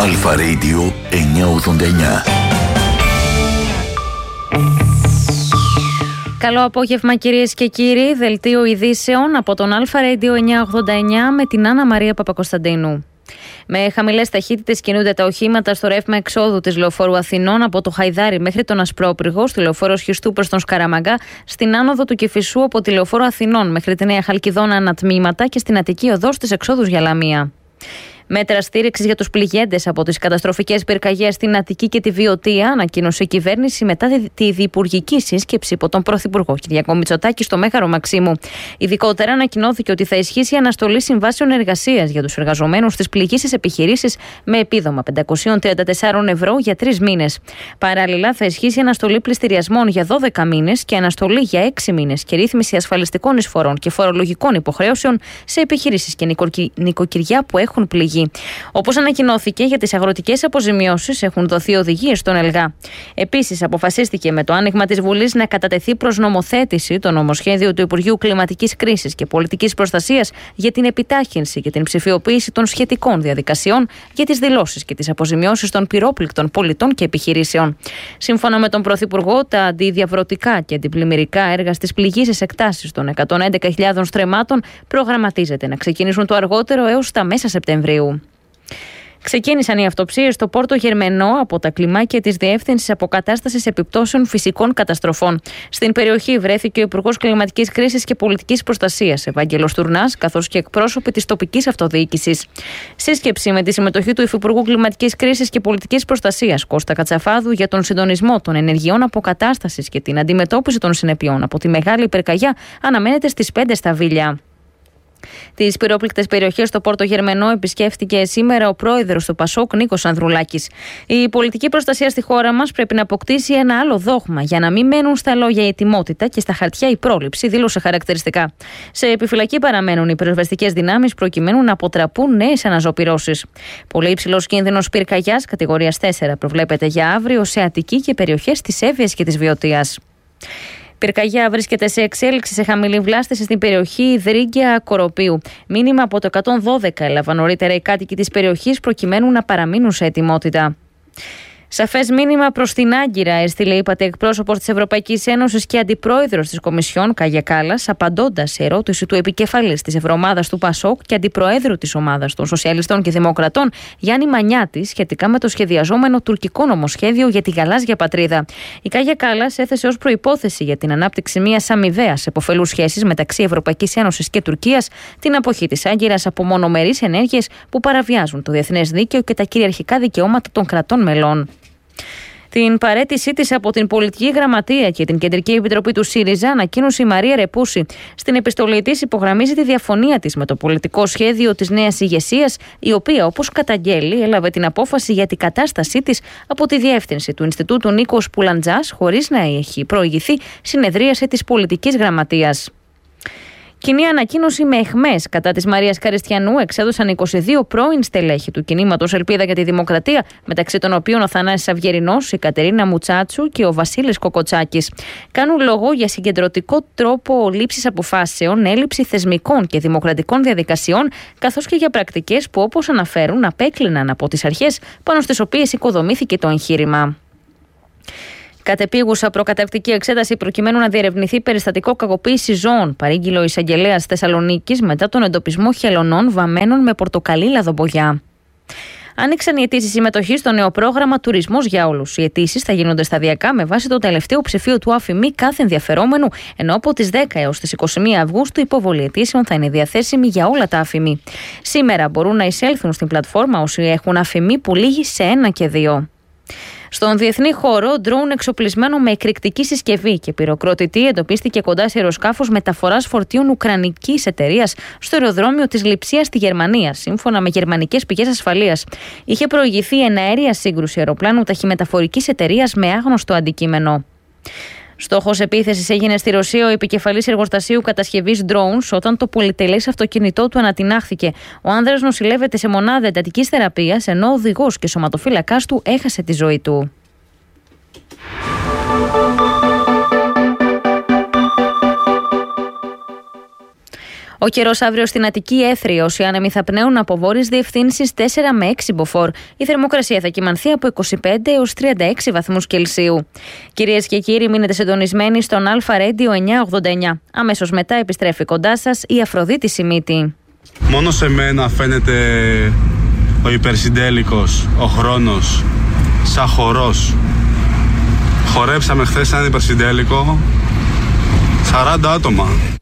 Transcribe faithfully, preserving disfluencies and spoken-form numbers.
Αλφα Radio εννιακόσια ογδόντα εννιά. Καλό απόγευμα κυρίες και κύριοι, δελτίο ειδήσεων από τον Αλφα Radio εννιακόσια ογδόντα εννιά με την Άννα Μαρία Παπακοσταντίνου. Με χαμηλές ταχύτητες κινούνται τα οχήματα στο ρεύμα εξόδου της Λεωφόρου Αθηνών από το Χαϊδάρι μέχρι τον Ασπρόπυργο, στη Λεωφόρο Σχιστού προς τον Σκαραμαγκά, στην άνοδο του Κηφισού από τη Λεωφόρο Αθηνών μέχρι τη Νέα Χαλκιδόνα ανατμήματα και στην Αττική Οδό στις εξόδους για Λαμία. Μέτρα στήριξης για τους πληγέντες από τις καταστροφικές πυρκαγιές στην Αττική και τη Βιωτία ανακοίνωσε η κυβέρνηση μετά τη διυπουργική σύσκεψη υπό τον Πρωθυπουργό Κυριάκο Μητσοτάκη στο Μέγαρο Μαξίμου. Ειδικότερα ανακοινώθηκε ότι θα ισχύσει η αναστολή συμβάσεων εργασίας για τους εργαζομένους στις πληγήσεις επιχειρήσεις με επίδομα πεντακόσια τριάντα τέσσερα ευρώ για τρεις μήνες. Παράλληλα, θα ισχύσει η αναστολή πληστηριασμών για δώδεκα μήνες και αναστολή για έξι μήνες και ρύθμιση ασφαλιστικών εισφορών και φορολογικών υποχρεώσεων σε επιχειρήσεις και νοικοκυριά που έχουν πληγεί. Όπως ανακοινώθηκε, για τις αγροτικές αποζημιώσεις έχουν δοθεί οδηγίες στον ΕΛΓΑ. Επίσης, αποφασίστηκε με το άνοιγμα της Βουλής να κατατεθεί προς νομοθέτηση το νομοσχέδιο του Υπουργείου Κλιματικής Κρίσης και Πολιτικής Προστασίας για την επιτάχυνση και την ψηφιοποίηση των σχετικών διαδικασιών για τις δηλώσεις και τις αποζημιώσεις των πυρόπληκτων πολιτών και επιχειρήσεων. Σύμφωνα με τον Πρωθυπουργό, τα αντιδιαβρωτικά και αντιπλημμυρικά έργα στις πληγήσεις εκτάσεις των εκατόν έντεκα χιλιάδων στρεμμάτων προγραμματίζεται να ξεκινήσουν το αργότερο έως τα μέσα Σεπτεμβρίου. Ξεκίνησαν οι αυτοψίες στο Πόρτο Γερμενό από τα κλιμάκια της Διεύθυνσης Αποκατάστασης Επιπτώσεων Φυσικών Καταστροφών. Στην περιοχή βρέθηκε ο Υπουργός Κλιματικής Κρίσης και Πολιτικής Προστασίας, Ευάγγελος Τουρνάς, καθώς και εκπρόσωποι της τοπικής αυτοδιοίκησης. Σύσκεψη με τη συμμετοχή του Υφυπουργού Κλιματικής Κρίσης και Πολιτικής Προστασίας, Κώστα Κατσαφάδου, για τον συντονισμό των ενεργειών αποκατάστασης και την αντιμετώπιση των συνεπειών από τη μεγάλη πυρκαγιά, αναμένεται στις πέντε στα Βίλια. Τις πυρόπληκτες περιοχές στο Πόρτο Γερμενό επισκέφτηκε σήμερα ο πρόεδρος του Πασόκ, Νίκος Ανδρουλάκης. Η πολιτική προστασία στη χώρα μας πρέπει να αποκτήσει ένα άλλο δόγμα για να μην μένουν στα λόγια η ετοιμότητα και στα χαρτιά η πρόληψη, δήλωσε χαρακτηριστικά. Σε επιφυλακή παραμένουν οι πυροσβεστικές δυνάμεις προκειμένου να αποτραπούν νέες αναζωπυρώσεις. Πολύ υψηλός κίνδυνος πυρκαγιάς κατηγορίας τέσσερα προβλέπεται για αύριο σε Αττική και περιοχές της Εύβοιας και της Βιωτίας. Πυρκαγιά βρίσκεται σε εξέλιξη σε χαμηλή βλάστηση στην περιοχή Ιδρύγκια Κοροπίου. Μήνυμα από το εκατόν δώδεκα έλαβαν νωρίτερα οι κάτοικοι της περιοχής προκειμένου να παραμείνουν σε ετοιμότητα. Σαφές μήνυμα προς την Άγκυρα έστειλε, είπατε, εκπρόσωπος της Ευρωπαϊκής Ένωσης και αντιπρόεδρος της Κομισιόν, Κάγια Κάλλας, απαντώντας σε ερώτηση του επικεφαλής της Ευρωομάδας του Πασόκ και αντιπροέδρου της ομάδας των Σοσιαλιστών και Δημοκρατών, Γιάννη Μανιάτη, σχετικά με το σχεδιαζόμενο τουρκικό νομοσχέδιο για τη γαλάζια πατρίδα. Η Κάγια Κάλλας έθεσε ως προϋπόθεση για την ανάπτυξη μιας αμοιβαίας επωφελούς σχέσης μεταξύ Ευρωπαϊκής Ένωσης και Τουρκίας την αποχή της Άγκυρας από μονομερείς ενέργειες που παραβιάζουν το διεθνές δίκαιο και τα κυριαρχικά δικαιώματα των κρατών μελών. Την παραίτησή της από την Πολιτική Γραμματεία και την Κεντρική Επιτροπή του ΣΥΡΙΖΑ ανακοίνωσε η Μαρία Ρεπούση. Στην επιστολή της υπογραμμίζει τη διαφωνία της με το πολιτικό σχέδιο της νέας ηγεσίας, η οποία, όπως καταγγέλει, έλαβε την απόφαση για την κατάστασή της από τη διεύθυνση του Ινστιτούτου Νίκος Πουλαντζάς, χωρίς να έχει προηγηθεί συνεδρίαση της Πολιτικής Γραμματείας. Κοινή ανακοίνωση με αιχμές κατά της Μαρίας Καριστιανού εξέδωσαν είκοσι δύο πρώην στελέχη του κινήματος Ελπίδα για τη Δημοκρατία, μεταξύ των οποίων ο Θανάσης Αυγερινός, η Κατερίνα Μουτσάτσου και ο Βασίλης Κοκοτσάκης. Κάνουν λόγο για συγκεντρωτικό τρόπο λήψης αποφάσεων, έλλειψη θεσμικών και δημοκρατικών διαδικασιών, καθώς και για πρακτικές που, όπως αναφέρουν, απέκλειναν από τις αρχές πάνω στις οποίες οικοδομήθηκε το εγχείρημα. Κατεπίγουσα προκαταρκτική εξέταση προκειμένου να διερευνηθεί περιστατικό κακοποίηση ζώων, παρήγγειλε ο εισαγγελέας Θεσσαλονίκης μετά τον εντοπισμό χελωνών βαμμένων με πορτοκαλί λαδομπογιά. Άνοιξαν οι αιτήσεις συμμετοχής στο νέο πρόγραμμα Τουρισμός για Όλους. Οι αιτήσεις θα γίνονται σταδιακά με βάση το τελευταίο ψηφίο του ΑΦΗΜΗ κάθε ενδιαφερόμενου, ενώ από τις δέκα έως τις είκοσι μία Αυγούστου η υποβολή αιτήσεων θα είναι διαθέσιμη για όλα τα ΑΦΗΜΗ. Σήμερα μπορούν να εισέλθουν στην πλατφόρμα όσοι έχουν ΑΦΗΜΗ που λήγει σε ένα και δύο. Στον διεθνή χώρο, ντρόουν εξοπλισμένο με εκρηκτική συσκευή και πυροκροτητή εντοπίστηκε κοντά σε αεροσκάφος μεταφοράς φορτίων ουκρανικής εταιρείας στο αεροδρόμιο της Λειψίας στη Γερμανία, σύμφωνα με γερμανικές πηγές ασφαλείας. Είχε προηγηθεί εναέρια σύγκρουση αεροπλάνου ταχυμεταφορικής εταιρείας με άγνωστο αντικείμενο. Στόχος επίθεσης έγινε στη Ρωσία ο επικεφαλής εργοστασίου κατασκευής drones όταν το πολυτελές αυτοκίνητό του ανατινάχθηκε. Ο άνδρας νοσηλεύεται σε μονάδα εντατικής θεραπείας, ενώ ο οδηγός και σωματοφύλακας του έχασε τη ζωή του. Ο καιρός αύριο στην Αττική Έθριος. Οι άνεμοι θα πνέουν από βόρειες διευθύνσεις τέσσερα με έξι μποφόρ. Η θερμοκρασία θα κυμανθεί από είκοσι πέντε έως τριάντα έξι βαθμούς Κελσίου. Κυρίες και κύριοι, μείνετε συντονισμένοι στον Αλφα Radio εννιακόσια ογδόντα εννιά. Αμέσως μετά επιστρέφει κοντά σας η Αφροδίτη Σιμίτη. Μόνο σε μένα φαίνεται ο υπερσυντέλικος, ο χρόνος, σαν χορός. Χορέψαμε χθες έναν υπερσυντέλικο, σαράντα άτομα.